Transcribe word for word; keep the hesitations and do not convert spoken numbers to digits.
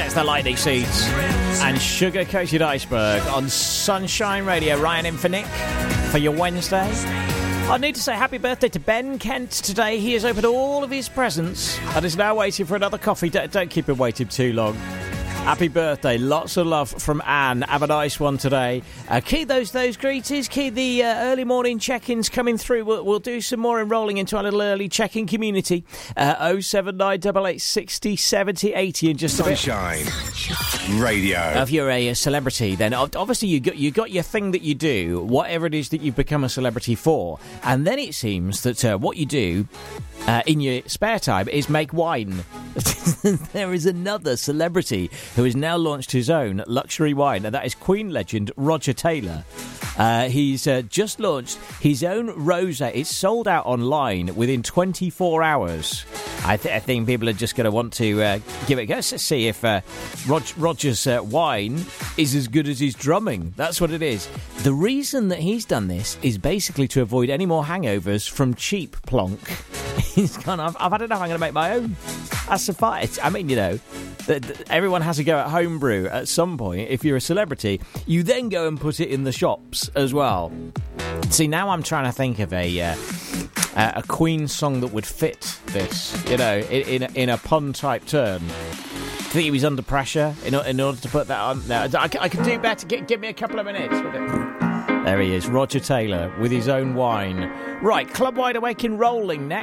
That's the Lightning Seeds and Sugar Coated Iceberg on Sunshine Radio. Ryan in for Nick for your Wednesday. I need to say happy birthday to Ben Kent today. He has opened all of his presents and is now waiting for another coffee. Don't, don't keep him waiting too long. Happy birthday. Lots of love from Anne. Have a nice one today. Uh, keep those those greetings. Keep the uh, early morning check-ins coming through. We'll, we'll do some more enrolling into our little early check-in community. Uh, oh seven nine eight eight sixty seventy eighty in just a bit. Sunshine Radio. If you're a, a celebrity, then obviously you got you got your thing that you do, whatever it is that you've become a celebrity for. And then it seems that uh, what you do Uh, in your spare time is make wine. There is another celebrity who has now launched his own luxury wine, and that is Queen legend Roger Taylor. Uh, he's uh, just launched his own rosé. It's sold out online within twenty-four hours. I, th- I think people are just going to want to uh, give it a go. Let's see if uh, Rog- Roger's uh, wine is as good as his drumming. That's what it is. The reason that he's done this is basically to avoid any more hangovers from cheap plonk. He's gone, I've, I've had enough, I'm going to make my own. That's a fight. I mean, you know, th- th- everyone has to go at homebrew at some point. If you're a celebrity, you then go and put it in the shops as well. See, now I'm trying to think of a uh, a Queen song that would fit this, you know, in, in, a, in a pun-type turn. I think he was under pressure in, in order to put that on. No, I, I can do better. Give, give me a couple of minutes with it. There he is, Roger Taylor, with his own wine. Right, Club Wide Awake in rolling next.